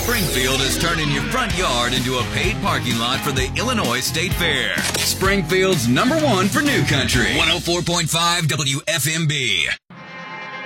Springfield is turning your front yard into a paid parking lot for the Illinois State Fair. Springfield's #1 for New Country. 104.5 WFMB.